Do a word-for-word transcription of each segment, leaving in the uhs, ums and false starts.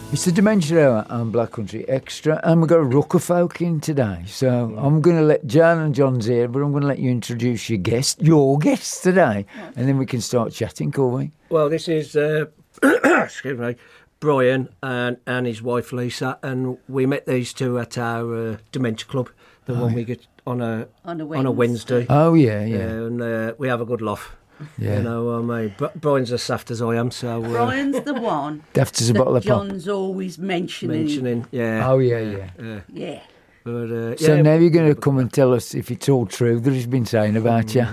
It's the Dementia Hour on Black Country Extra, and we've got a Rooker folk in today. So I'm going to let Jan and John's here, but I'm going to let you introduce your guest, your guest today, and then we can start chatting, can't we? Well, this is, uh, excuse me, Brian and, and his wife Lisa, and we met these two at our uh, Dementia Club, the oh, one we get on a on a Wednesday. On a Wednesday. Oh, yeah, yeah. Uh, and uh, we have a good laugh. Yeah. You know, I mean, Brian's as soft as I am, so... Uh, Brian's the one daft as a bottle of pop. John's always mentioning. Mentioning, yeah. Oh, yeah, yeah. Yeah. Yeah. But, uh, so yeah, now you're going to come and tell us if it's all true that he's been saying about you.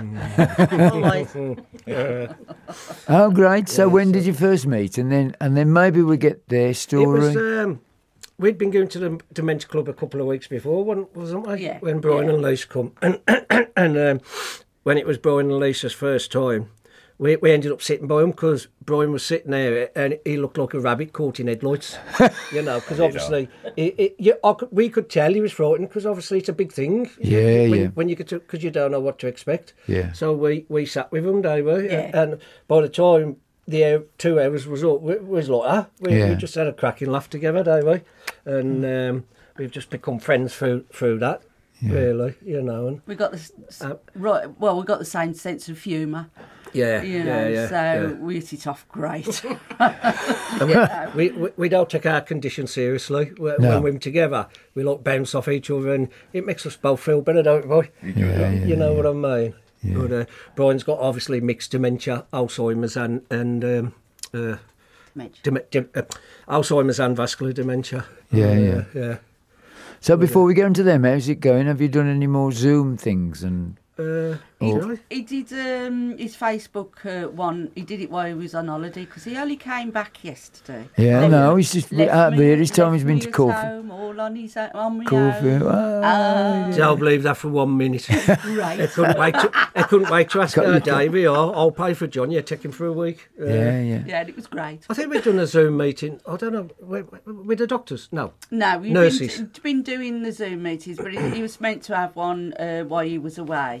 Oh, great. So yeah, when so did you first meet? And then and then maybe we get their story. It was, um, we'd been going to the Dementia Club a couple of weeks before, wasn't we? Yeah. When Brian yeah. and Lisa come. And, and um, when it was Brian and Lisa's first time, we we ended up sitting by him because Brian was sitting there and he looked like a rabbit caught in headlights. You know, because obviously it, it, yeah, I could, we could tell he was frightened because obviously it's a big thing. Yeah, when, yeah. When you get to, because you don't know what to expect. Yeah. So we, we sat with him, didn't we? Yeah. And by the time the hour, two hours was up, we was like that. We, yeah. we just had a cracking laugh together, didn't we? And um, we've just become friends through through that. Yeah. Really, you know, and we got the uh, right. Well, we got the same sense of humour. Yeah, you know, yeah, yeah. So yeah. we hit it off great. we, we we don't take our condition seriously. When no. we're together, we like bounce off each other, and it makes us both feel better, don't we? Yeah, yeah, you know yeah. what I mean. Yeah. But uh, Brian's got obviously mixed dementia, Alzheimer's, and and um, uh, dem- dem- uh, Alzheimer's and vascular dementia. Yeah, uh, yeah, yeah. So before we get into them, how's it going? Have you done any more Zoom things? And uh, he, really? he did um, his Facebook uh, one. He did it while he was on holiday because he only came back yesterday. Yeah, left, no, he's just out there. His time he's been to Corfu. Home, all on his own, on my Corfu. own. Oh, uh, Don't believe that for one minute. Right. I couldn't wait to, I couldn't wait to ask Got her, you- Davey, I'll, I'll pay for John. Yeah, take him for a week. Uh, yeah, yeah. Yeah, and it was great. I think we've done a Zoom meeting. I don't know with, with the doctors. No, No, we've nurses. been, been doing the Zoom meetings, but he, he was meant to have one uh, while he was away.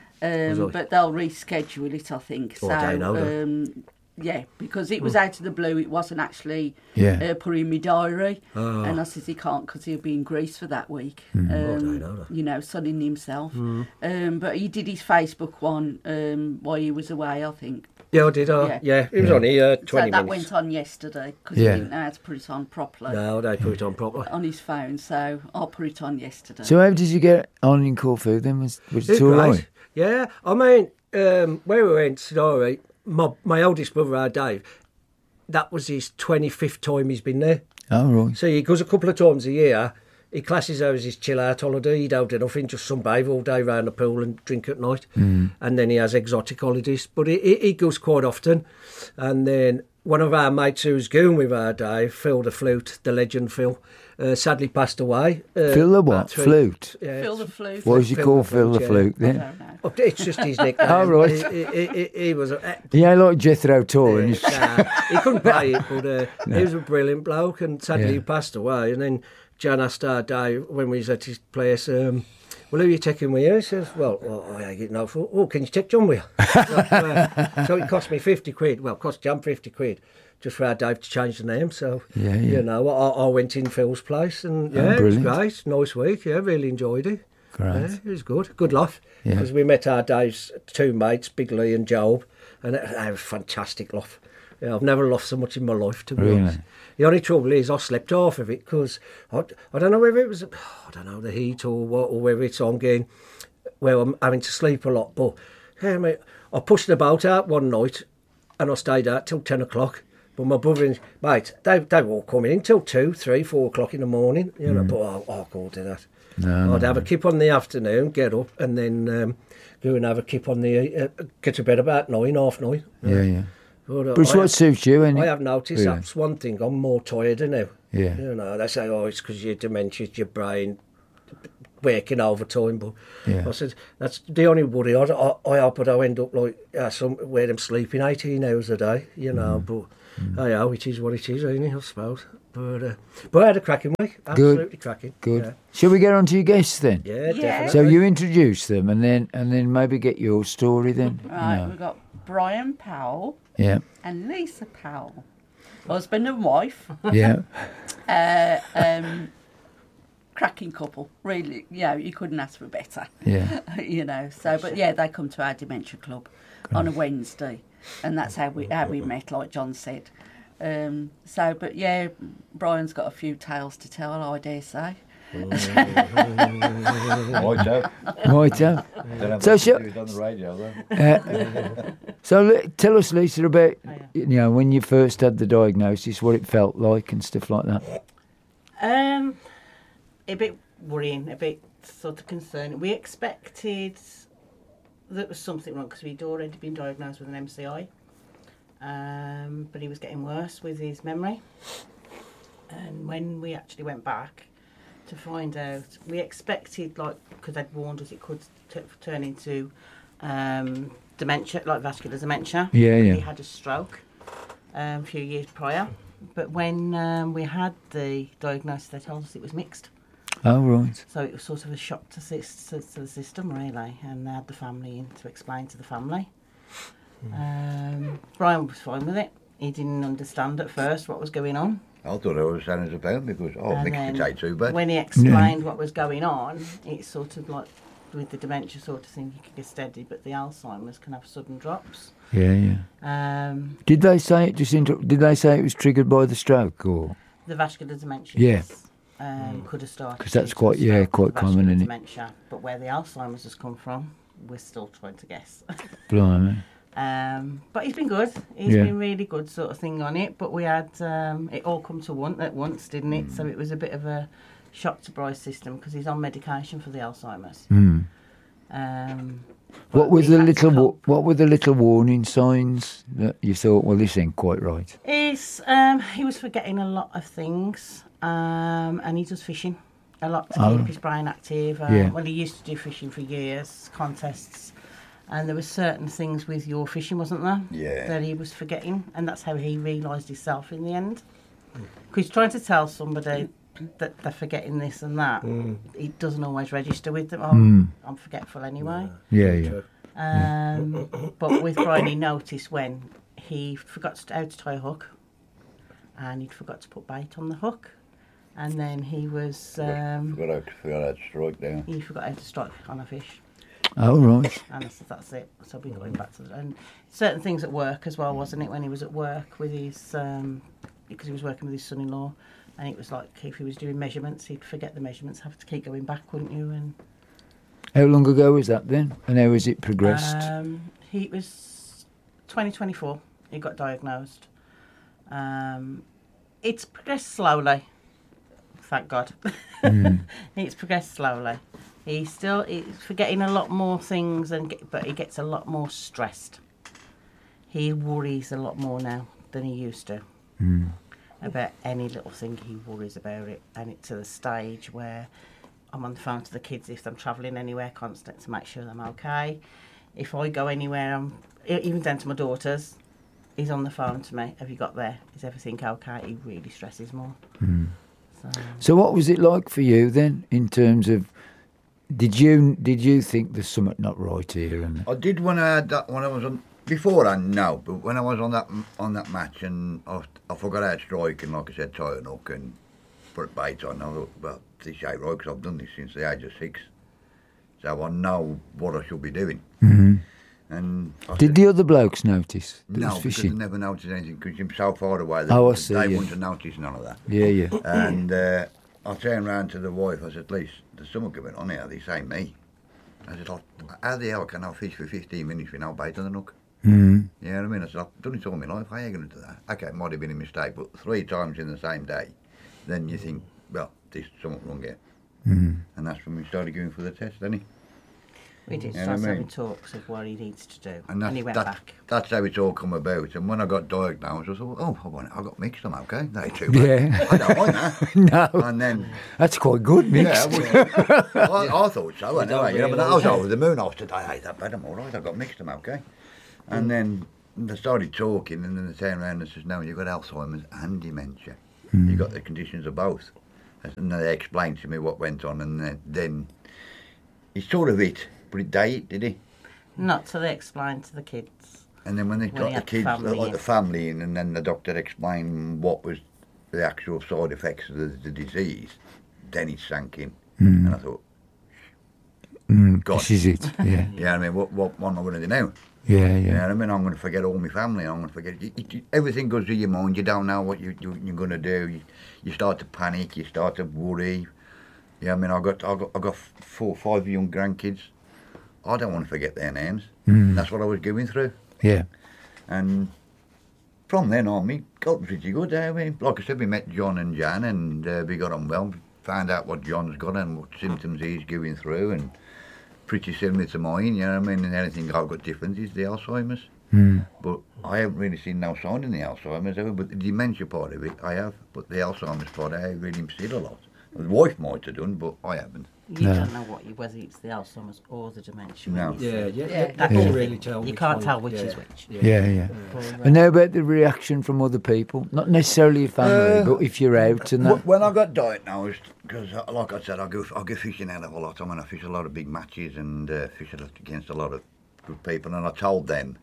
Um, Was I? but they'll reschedule it, I think. Oh, so, I don't know that. um, yeah, because it was out of the blue. It wasn't actually Yeah. uh, put in my diary. Oh. And I said he can't because he'll be in Greece for that week. Oh, I Um, don't know that. you know, sunning himself. Um, but he did his Facebook one um, while he was away, I think. Yeah, I did. Uh, Yeah. yeah. it was Yeah. only uh, So twenty that minutes. went on yesterday because Yeah. he didn't know how to put it on properly No, they put it on properly. on his phone. So I'll put it on yesterday. So how did you get on in Corfu then? Was, was it It's all great. right? Yeah, I mean, um, where we went, sorry, my, my oldest brother, our Dave, that was his twenty-fifth time he's been there. Oh, right. So he goes a couple of times a year. He classes it as his chill-out holiday. He don't do nothing, just sunbathe all day round the pool and drink at night. Mm. And then he has exotic holidays. But he, he, he goes quite often. And then one of our mates who's going with our Dave, Phil the Flute, the legend Phil, uh, sadly passed away. Uh, Phil the about what? three- Flute? Yeah, Phil the Flute. What was you Phil called the Phil the Flute, Flute I then? don't know. Oh, it's just his nickname. Oh, right. He, he, he, he was a, Yeah, like Jethro Tull. and he's- uh, he couldn't play it, but uh, No. he was a brilliant bloke, and sadly Yeah. he passed away. And then Jan asked our Dave when we was at his place, um, well, who are you taking with you? He says, well, well I get no for. Oh, can you take John with you? so, uh, so it cost me fifty quid. Well, it cost Jan fifty quid just for our Dave to change the name. So, Yeah, yeah. you know, I, I went in Phil's place, and Oh, yeah, it was brilliant. great. Nice week. Yeah, really enjoyed it. Great. Yeah, it was good. Good laugh. Yeah. Because we met our Dave's two mates, Big Lee and Job, and it, it was fantastic laugh. Yeah, I've never laughed so much in my life, to be Really? honest. The only trouble is I slept off of it because I, I don't know whether it was, I don't know, the heat or what, or whether it's I'm getting, well, I'm having to sleep a lot. But yeah, mate, I pushed the boat out one night and I stayed out till ten o'clock. But my brother and mate, they, they were all coming in till two, three, four o'clock in the morning, you know, Mm. but I, I can't do that. No, I'd no, have a kip on the afternoon, get up, and then um, go and have a kip on the, uh, get to bed about nine, half nine. Yeah, yeah. But, uh, But it's I what have- suits you, isn't it? I have noticed Really? that's one thing. I'm more tired now. Yeah. You know, they say, oh, it's because your dementia, your brain working overtime. But Yeah. I said, that's the only worry. I, I, I hope I don't end up like uh, somewhere I'm sleeping eighteen hours a day, you know. Mm. But, hey, oh, it is what it is, ain't it, I suppose. But, uh, but I had a cracking week. Absolutely cracking. Good. Yeah, Shall we get on to your guests then? yeah, Yeah. definitely. So you introduce them, and then and then maybe get your story then. Right, No. we've got Brian Powell Yeah. and Lisa Powell. husband and wife. Yeah. Uh, um, cracking couple, really. You know, you couldn't ask for better. Yeah. You know. So, but yeah, they come to our dementia club on a Wednesday, and that's how we how we met, like John said. Um, so, but yeah, Brian's got a few tales to tell, I dare say. Might have. Right, yeah. Don't have So to shall- do it on the radio, though. Uh, so le- tell us, Lisa, about Oh, yeah. you know when you first had the diagnosis, what it felt like and stuff like that. Um, a bit worrying, a bit sort of concerning. We expected there was something wrong because we'd already been diagnosed with an M C I, um, but he was getting worse with his memory. And when we actually went back to find out, we expected, like, because they'd warned us it could t- turn into um, dementia, like vascular dementia. Yeah, yeah. He had a stroke um, a few years prior. But when um, we had the diagnosis, they told us it was mixed. Oh, right. So it was sort of a shock to, sis- to, to the system, really. And they had the family in to explain to the family. Um, Brian was fine with it. He didn't understand at first what was going on. I thought I was saying as a pound because, oh, And mixed then potato, but when he explained what was going on, it's sort of like with the dementia sort of thing, you can get steady, but the Alzheimer's can have sudden drops. Yeah, yeah. Um, Did they say it just inter- Did they say it was triggered by the stroke or? the vascular dementia Yeah. um, could have started. 'Cause that's due to quite- the yeah, stroke, quite the common, vascular isn't it? dementia, but where the Alzheimer's has come from, we're still trying to guess. Blimey. Um, but he's been good. He's Yeah. been really good sort of thing on it. But we had um, it all come to one at once, didn't it? So it was a bit of a shock to Bryce's system because he's on medication for the Alzheimer's. Hmm. Um, What but were we the had to little wa- cope. What were the little warning signs that you thought? Well, this ain't quite right. It's, um, he was forgetting a lot of things, um, and he does fishing a lot to Oh. keep his brain active. Uh, Yeah. Well, he used to do fishing for years, contests, and there were certain things with your fishing, wasn't there? Yeah. That he was forgetting, and that's how he realised himself in the end. Because he's trying to tell somebody that they're forgetting this and that. It doesn't always register with them. Oh, Mm. I'm forgetful anyway. Yeah, yeah. True. Um, but with Brian, he noticed when he forgot to, how to tie a hook, and he forgot to put bait on the hook, and then he was um, forgot how, forgot how to strike down. he forgot how to strike on a fish, Oh, right. and I said that's it. So we got him back to the, and certain things at work as well, wasn't it? When he was at work with his um, because he was working with his son-in-law, and it was like if he was doing measurements, he'd forget the measurements, have to keep going back, wouldn't you? And How long ago was that then? And how has it progressed? Um, he was twenty twenty-four. He got diagnosed. Um, it's progressed slowly. Thank God. It's progressed slowly. He's still he's forgetting a lot more things, and get, but he gets a lot more stressed. He worries a lot more now than he used to. About any little thing, he worries about it, and it's to the stage where I'm on the phone to the kids if I'm travelling anywhere constant to make sure I'm okay. If I go anywhere, I'm even down to my daughters. He's on the phone to me. Have you got there? Is everything okay? He really stresses more. So, So, what was it like for you then, in terms of? Did you did you think there's something not right here? And I did when I had that when I was on before I no, but when I was on that on that match and I, I forgot how to strike and like I said, tie a hook and put bait on. I thought, well, this ain't right because I've done this since the age of six, so I know what I should be doing. Mhm. And I Did said, the other blokes notice that no, was because I fishing? never noticed anything because I'm so far away. That Oh, I see, They yeah. wouldn't have noticed none of that. Yeah, yeah. And uh, I turned round to the wife. I said, "Please, there's something going on here. This ain't me." I said, "Like, "How the hell can I fish for fifteen minutes with no bait on the hook?" Mm. You know what I mean? I said, "I've done it all my life. How are you going to do that?" Okay, it might have been a mistake, but three times in the same day, then you think, "Well, there's something wrong here." Mm. And that's when we started going for the test, didn't he? we did Yeah, start I mean- having talks of what he needs to do, And, that's, he went that, back. that's how it's all come about. And when I got diagnosed, I thought, "Oh, I, want, I got mixed. I'm okay. They too bad. Yeah. I don't want that." No, And then that's quite good, Yeah, mixed. well, I, I thought so. You don't Anyway, you know, but I realise was it. over the moon. I said, "I ain't that bad. I'm all right. I got mixed. I'm okay." And then they started talking, and then they turned around and says, "No, you've got Alzheimer's and dementia. You've got the conditions of both." And they explained to me what went on, and then, then he sort of it, but it died, did he? Not till they explained to the kids. And then when they When got he the had kids, family like in. the family in, and then the doctor explained what was the actual side effects of the, the disease, then it sank in. Mm. And I thought, Mm, God. this is it. Yeah, yeah, I mean, what, what, what am I going to do now? yeah, Yeah, yeah. I mean, I'm going to forget all my family. I'm going to forget you, you, everything goes through your mind. You don't know what you, you you're going to do. You, you start to panic. You start to worry. Yeah, I mean, I got I got I got four, five young grandkids. I don't want to forget their names. Mm. That's what I was going through. Yeah, And from then on, we got pretty good. I mean, like I said, we met John and Jan, and uh, we got on well. Found out what John's got and what symptoms he's going through, and pretty similar to mine. You know what I mean? And anything I've got different is the Alzheimer's. mm. But I haven't really seen no sign in the Alzheimer's. ever, But the dementia part of it, I have. But the Alzheimer's part, I haven't really seen a lot. The wife might have done, but I haven't. You No. don't know what you, whether it's the Alzheimer's or the dementia. when No. you see Yeah, it. yeah, Yeah. yeah. They That's can't the really thing. tell. You which can't one. tell which yeah. is which. Yeah, yeah. But, uh, And how about the reaction from other people? Not necessarily your family, Uh, but if you're out and Wh- that. When I got diagnosed, because like I said, I go I go fishing out of a lot. I mean, I fish a lot of big matches and uh, fish against a lot of good people, and I told them,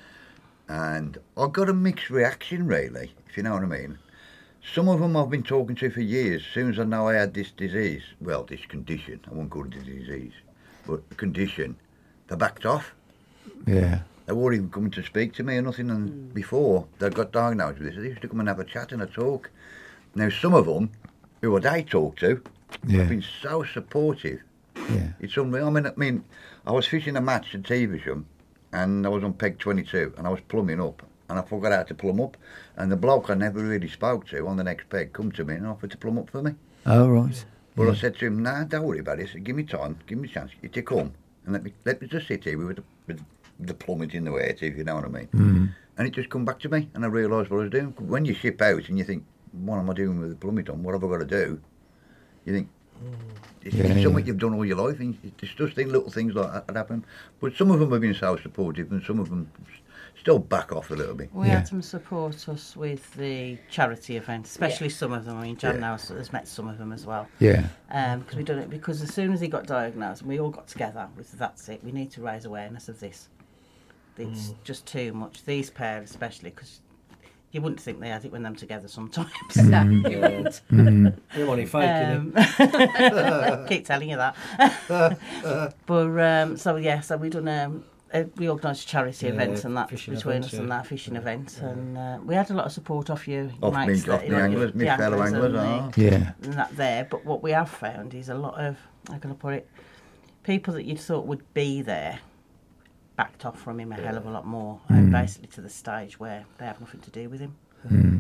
and I got a mixed reaction, really, if you know what I mean. Some of them I've been talking to for years. As soon as I know I had this disease, well, this condition, I won't call it a disease, but the condition, they backed off. Yeah, They weren't even coming to speak to me or nothing. And before they got diagnosed with this, they used to come and have a chat and a talk. Now, some of them, who I talk to, yeah, have been so supportive. yeah. It's unreal. I mean, I mean, I was fishing a match at Teversham, and I was on peg twenty-two, and I was plumbing up, and I forgot how to plumb up. And the bloke I never really spoke to on the next peg come to me and offered to plumb up for me. Oh, right. But I said to him, nah, don't worry about it. I said, give me time, give me a chance. You come and let me let me just sit here with the, with the plummet in the way, if you know what I mean. Mm. And it just come back to me, and I realised what I was doing. When you ship out and you think, what am I doing with the plummet on? What have I got to do? You think, it's, Yeah, it's something yeah. you've done all your life, and it's just things, little things like that that happen. But some of them have been so supportive, and some of them still back off a little bit. We Yeah. had them support us with the charity events, especially some of them. I mean, Jan Yeah. now has, has met some of them as well. Yeah, Um, because we done it because as soon as he got diagnosed, and we all got together with that's it. We need to raise awareness of this. It's just too much. These pair, especially, because you wouldn't think they had it when them together sometimes. No, you wouldn't. mm. They're only faking it. Um, keep telling you that. but um, so yeah, so we done um, uh, we organised charity Yeah, events and that fishing between events, us and yeah. that fishing event, and uh, we had a lot of support off you, Off me, mates off that- the you know, anglers, the me fellow anglers anglers, and ah. the- Yeah, and that there. But what we have found is a lot of, how can I put it, people that you thought would be there backed off from him a hell of a lot more, and basically to the stage where they have nothing to do with him. mm.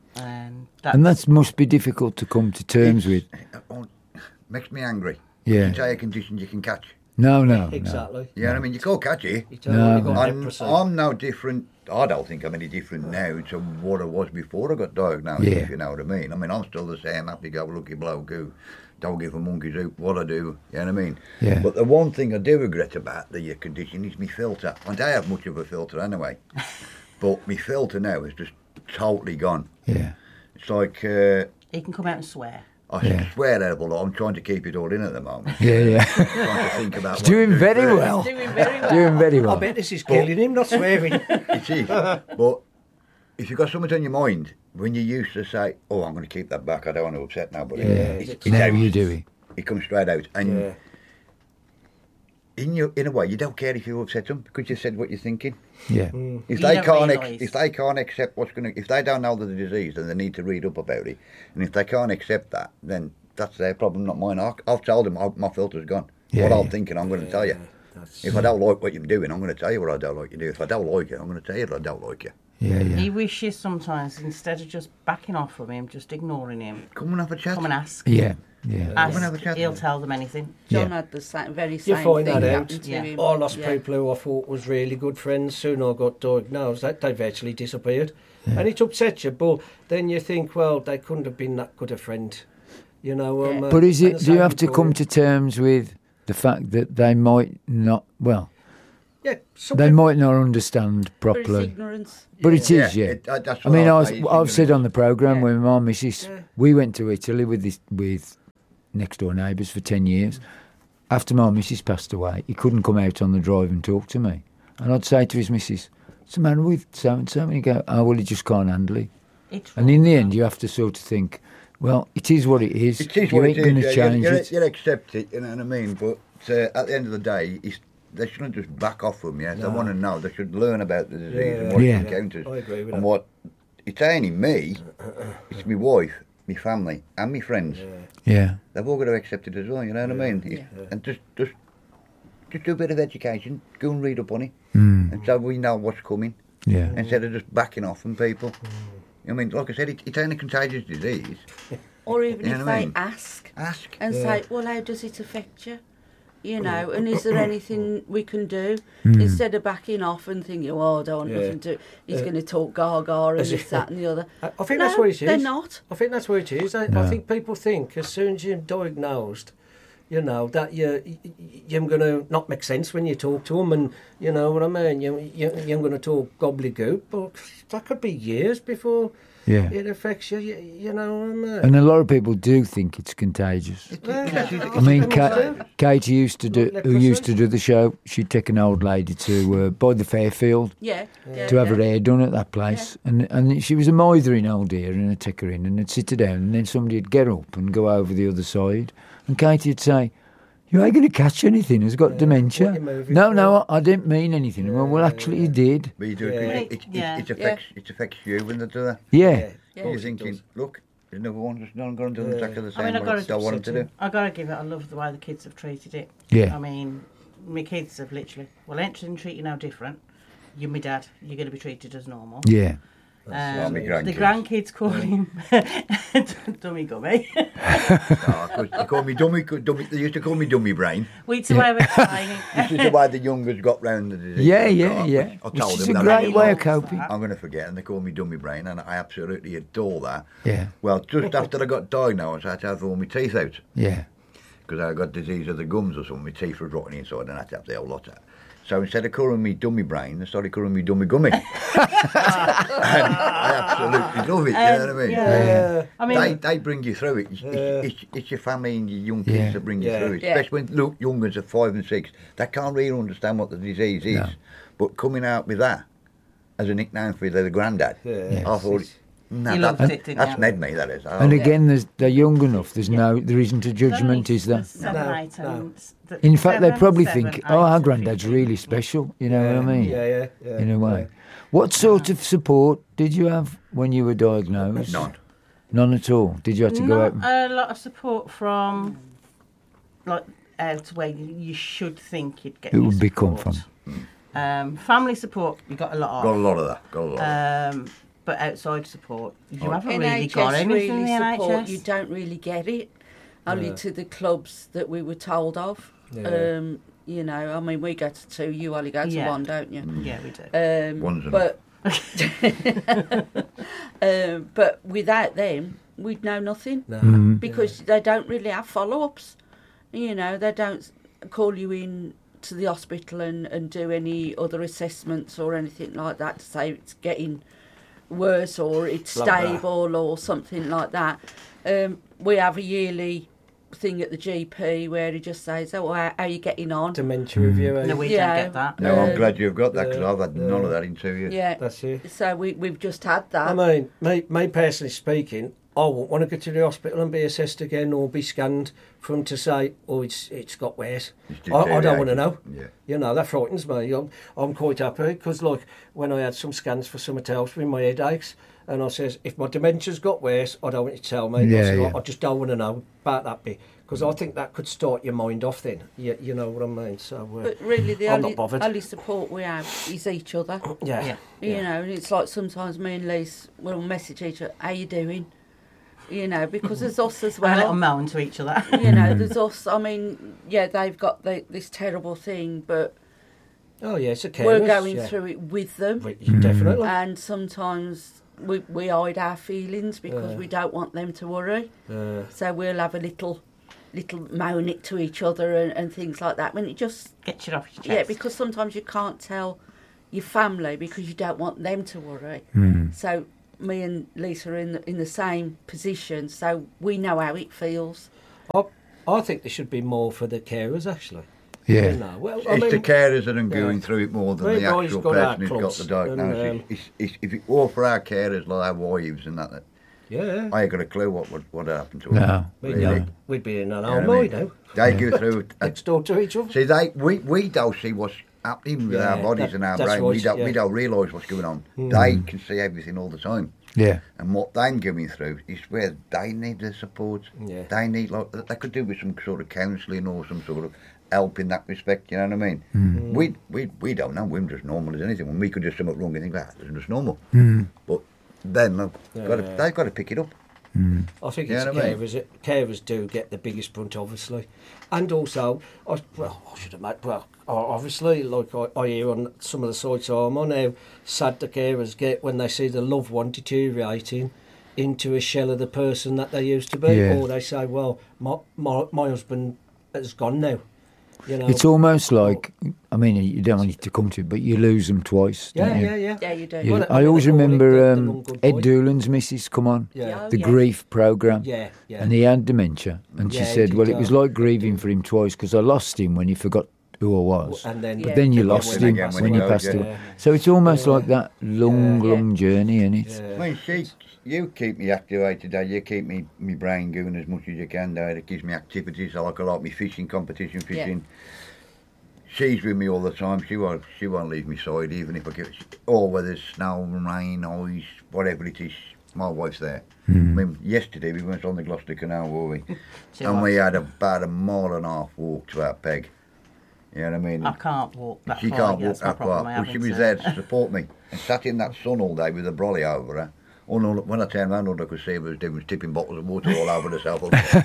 And that's, And that must be difficult to come to terms with. Oh, makes me angry. Yeah. Entire conditions you can catch. No, no, no. Exactly. You know what I mean? You can't catch it. You tell No, them you got I'm, leprosy. I'm no different. I don't think I'm any different now to what I was before I got diagnosed, Yeah. if you know what I mean. I mean, I'm still the same happy-go-lucky bloke who don't give a monkey's hoop what I do, you know what I mean? Yeah. But the one thing I do regret about the uh, condition is my filter. I don't have much of a filter anyway, but my filter now is just totally gone. Yeah, It's like, uh, he can come out and swear. I Yeah. swear out of a lot, I'm trying to keep it all in at the moment. yeah, yeah. trying to think about He's what doing to do very first. well. Doing very well. Doing very I well. bet this is killing him, not swearing. It is. But if you've got something on your mind, when you used to say, oh, I'm going to keep that back, I don't want to upset nobody. Yeah, it's, it's now out. you do it. It comes straight out. And Yeah. in your, in a way, you don't care if you upset them because you've said what you're thinking. Yeah, If You they don't can't, ex- realise. if they can't accept what's going to, if they don't know the disease, then they need to read up about it. And if they can't accept that, then that's their problem, not mine. I- I've told them oh, my filter's gone. Yeah, what I'm yeah. thinking, I'm going to tell you. That's, If I don't like what you're doing, I'm going to tell you what I don't like you do. If I don't like you, I'm going to tell you that I don't like you. yeah, He yeah. wishes sometimes, instead of just backing off from him, just ignoring him, Come and have a chat. come and ask. Yeah, yeah. Ask, and have a chat. he'll tell them anything. John Yeah. had the same, very You same find thing that happen out. to Yeah. him. I lost Yeah. people who I thought was really good friends. Soon I got diagnosed. They, they virtually disappeared. And it upsets you, but then you think, well, they couldn't have been that good a friend. You know, um, Yeah. uh, But is and it? the Do you same have to with come Brian. to terms with the fact that they might not? Well, Yeah, some they people- might not understand For his properly. ignorance. But it is, yeah. it- uh, that's I what mean, I I'll was, say, it's I've said on the programme Yeah. when my missus, Yeah. we went to Italy with this with next door neighbours for ten years. After my missus passed away, he couldn't come out on the drive and talk to me. And I'd say to his missus, what's the matter with so and so? And you go, oh, well, he just can't handle it. It's And in the end, you have to sort of think, well, it is what it is. It is you what ain't it going is. to yeah, change you, you, it. you accept it, you know what I mean? But uh, at the end of the day, it's, they shouldn't just back off from you. If they want to know, they should learn about the disease Yeah. and what Yeah. it encounters. I agree with and that. what it's only me, it's my wife, my family, and my friends. Yeah. They've all got to accept it as well, you know what I mean? It's- And just, just, just do a bit of education, go and read up on it, Mm. and so we know what's coming, Yeah. instead of just backing off from people. I mean, like I said, it, it's only a contagious disease. Or even You if know what I they mean? ask Ask. and Yeah. say, well, how does it affect you? You know, and is there anything we can do? Mm. Instead of backing off and thinking, oh, I don't want Yeah. nothing to do. He's Uh, going to talk gaga and as this, if- that and the other. I, I think no, that's what it is. they're not. I think that's what it is. I, No. I think people think as soon as you're diagnosed, you know, that you're, you're going to not make sense when you talk to them, and you know what I mean. You, you, you're going to talk gobbledygook, but that could be years before Yeah. it affects you. You, you know what I mean. And a lot of people do think it's contagious. I mean, Ka- Katie used to do, who used to do the show. She'd take an old lady to uh, by the Fairfield Yeah. yeah to have yeah. her hair done at that place, and and she was a mithering old dear, and I'd take her in, and I'd sit her down, and then somebody'd get up and go over the other side, and Katie'd say, "You ain't going to catch anything. Has got Yeah, dementia." what you moving No, for? no, I, I didn't mean anything. well, well, Yeah, actually, yeah. you did. But you do it, Yeah. it, it, Yeah. it, it, affects, it affects you when they do that. Yeah, Yeah. Yeah. You're thinking, look, there's another one just not going to do Yeah. exactly the I same mean, I've what got to- I want them to do. I gotta give it. I love the way the kids have treated it. Yeah. I mean, my kids have literally. Well, I didn't treat you no different. You're my dad. You're going to be treated as normal. yeah. Um, my the grandkids. grandkids call him Dummy Gummy. Oh, 'cause they call me dummy, dummy. They used to call me dummy brain. Which way we're trying. This is the way the youngers got round the disease. Yeah, yeah, I- yeah. I Which told is them a that great I- way of coping. I'm going to forget, and they call me dummy brain, and I absolutely adore that. Yeah, Well, just after I got diagnosed, I had to have all my teeth out yeah. because I got disease of the gums or something. My teeth were rotting inside, and I had to have the whole lot out. So instead of calling me dummy brain, they started calling me dummy gummy. And I absolutely love it. You know what I mean? Yeah. I mean, They, they bring you through it. It's, Yeah. it's, it's, it's your family and your young kids Yeah. that bring you Yeah. through it. Yeah. Especially when look youngers are five and six, they can't really understand what the disease is. No. But coming out with that as a nickname for the granddad, Yeah. I thought, no, You that, loved it, didn't that's you? Ned me. That is. Oh, And again, there's, they're young enough. There's no, there isn't a judgment, is there? Seven, No, eight, and s- th- In fact, they seven, probably seven, think, eight, "Oh, our and granddad's fifteen." really special." You know what I mean? Yeah, yeah, yeah. In a way. What sort of support did you have when you were diagnosed? none. None at all. Did you have to go out? Not And, a lot of support from, like, out where you, you should think you'd get. It your would be come support. Um, family support, you got a lot Got a of. lot of that. Got a lot. Of that. Um, but outside support, you Oh. haven't really N H got S anything in really the support, N H S. you don't really get it, only Yeah. to the clubs that we were told of. Yeah. Um, you know, I mean, we go to two, you only go to Yeah. one, don't you? Yeah, we do. Um, One's enough. but um, but without them, we'd know nothing No. Mm. because they don't really have follow-ups. You know, they don't call you in to the hospital and, and do any other assessments or anything like that to say it's getting worse or it's Like that. stable or something like that. Um, we have a yearly thing at the G P where he just says, "Oh, how, how are you getting on?" Dementia review. eh? No, we Yeah. don't get that. No, I'm uh, glad you've got that because yeah, I've had yeah. none of that in two years. Yeah, That's it. so we we've just had that. I mean, me, me personally speaking, I wouldn't want to go to the hospital and be assessed again or be scanned for them to say, oh, it's it's got worse. It's I, I don't want to deteriorated. know. Yeah. You know, that frightens me. I'm, I'm quite happy because, like, when I had some scans for something else with my headaches, and I says, if my dementia's got worse, I don't want you to tell me. Yeah, I, said, yeah. I, I just don't want to know about that bit because I think that could start your mind off then. You, you know what I mean? So, uh, But really, the I'm only, not bothered. only support we have is each other. yeah. Yeah. You know, and it's like sometimes me and Lise will message each other, "How you doing?" You know, because there's us as Have a little well. moan to each other. You know, there's us. I mean, yeah, they've got the, this terrible thing, but Oh, yeah, it's a we're careless, going yeah. through it with them. Right, Definitely. And sometimes we, we hide our feelings because Yeah. we don't want them to worry. Uh, So we'll have a little little moan it to each other and, and things like that. When it just, Get it off your chest. yeah, because sometimes you can't tell your family because you don't want them to worry. Mm. So me and Lisa are in the, in the same position, so we know how it feels. I, I think there should be more for the carers, actually. Yeah. You know, well, I It's mean, the carers that are going yeah. through it more than We've the always actual got our person who's got clubs the diagnosis. and, um, it's, it's, it's, if it were for our carers, like our wives and that, that yeah, I ain't got a clue what would what happened to No. them. we'd, really. know. We'd be in an You know old what I night mean? now, They go through it. and- next door to each other. See, they we, we don't see what's happening with Yeah, our bodies that- and our that's brain. we right, don't we yeah. don't realise what's going on. They can see everything all the time. Yeah. And what they're going through is where they need the support. Yeah. They need, like, they could do with some sort of counselling or some sort of help in that respect, you know what I mean? Mm. We, we we don't know, we're just normal as anything. When we could do something wrong and think, ah, it's just normal. Mm. But then they've, got to, Yeah. they've got to pick it up. I think Yeah, it's I know what I mean. carers. It, carers do get the biggest brunt, obviously, and also, I, well, I should have made. Well, obviously, like I, I hear on some of the sites I'm on, how sad the carers get when they see the loved one deteriorating into a shell of the person that they used to be, Yeah. or they say, "Well, my my, my husband has gone now." You know, It's almost like, I mean, you don't want it to come to it, but you lose them twice. yeah, don't you? yeah, yeah, Yeah, you do. You- Well, I I always mean, they call it remember the- the um, long good Ed boy. Doolan's missus come on, yeah, Oh, the yeah. grief programme. yeah, yeah. And he had dementia. And she Yeah, he said, did, well, it uh, was like grieving for him twice because I lost him when he forgot who I was. and then, But Yeah. then you Yeah, lost when he him passed when he away, passed yeah. away. So it's almost Yeah. like that long, Yeah. long journey, isn't it? yeah. I mean, she, you keep me activated, Dad. You keep me, me brain going as much as you can, Dad. It gives me activities. I like a lot. Me fishing competition, fishing. She's with me all the time. She won't, she won't leave me side, even if I get, or whether it's snow, rain, ice, whatever it is. My wife's there. I mean, yesterday we went on the Gloucester Canal, were we? She and we was. had about a mile and a half walk to our peg. You know what I mean? I can't walk that She far. can't yeah, walk that's my that far. problem, I Well, she haven't, was uh, there to support me and sat in that sun all day with a brolly over her. Oh, no, when I turned around, all I could see her was doing was tipping bottles of water all over herself.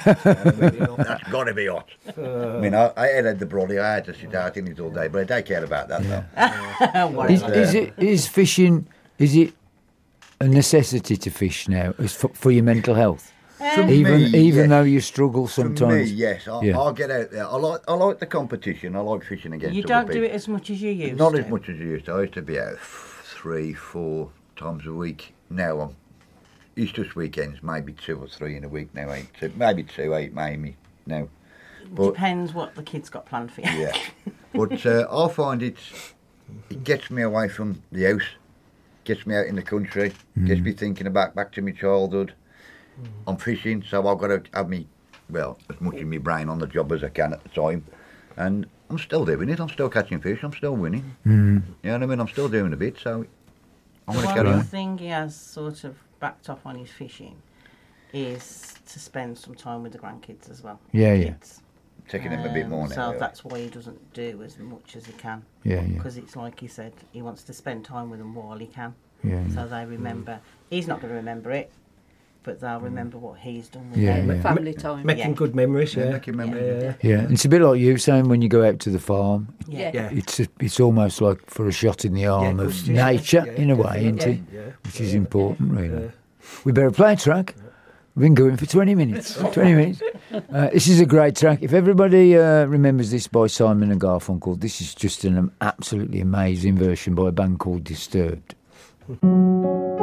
That's got to be hot. I mean, I, I had the brolly, I had to sit out in it all day, but I don't care about that though. Is, whatever. is it is fishing? Is it a necessity to fish now? Is for, for your mental health? For Even me, even yes. though you struggle For me, sometimes. yes, I, Yeah. I'll get out there. I like, I like the competition. I like fishing against You other don't do people. it as much as you used Not to. as much as I used to. I used to be out three, four times a week. Now I'm it's just weekends, maybe two or three in a week now. Ain't two, maybe two, eight, maybe now. But Depends what the kids got planned for you. yeah, but uh, I find it it gets me away from the house, gets me out in the country, gets me thinking about back to my childhood. I'm fishing, so I've got to have me well as much of my brain on the job as I can at the time, and I'm still doing it. I'm still catching fish. I'm still winning. Mm. You know what I mean? I'm still doing a bit, so I'm going to One carry on. thing he has sort of backed off on his fishing is to spend some time with the grandkids as well. Yeah, yeah. Kids. Taking him a bit Um, more now. So yeah. that's why he doesn't do as much as he can. Yeah, yeah, Because it's like he said, he wants to spend time with them while he can. yeah. So they remember. He's not going to remember it, but they'll remember what he's done with Yeah, them. yeah. Family time. Making Yeah. good memories, Yeah, yeah. making memories. Yeah. Yeah, it's a bit like you saying when you go out to the farm. Yeah. Yeah. It's a, it's almost like for a shot in the arm Yeah, of good, yeah. nature, Yeah, in a way, isn't definitely. it? Yeah. Which is important, really. Yeah. We better play a track. We've been going for twenty minutes. twenty minutes. Uh, this is a great track. If everybody uh, remembers this by Simon and Garfunkel, this is just an um, absolutely amazing version by a band called Disturbed.